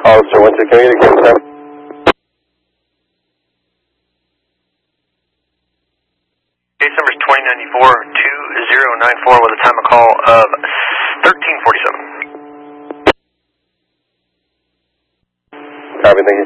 Officer 1-2, can we get a game time? Case number is 2094-2094 with a time of call of 1347. Copy, thank you.